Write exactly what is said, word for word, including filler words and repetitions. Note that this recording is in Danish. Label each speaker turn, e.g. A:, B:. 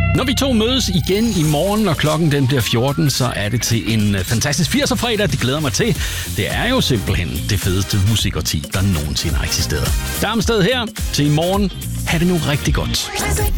A: Når vi to mødes igen i morgen, og klokken den bliver fjorten, så er det til en fantastisk firser-fredag. Det glæder mig til. Det er jo simpelthen det fedeste musikårti, der nogensinde har eksisteret. Darmsted her til i morgen. Ha' det nu rigtig godt.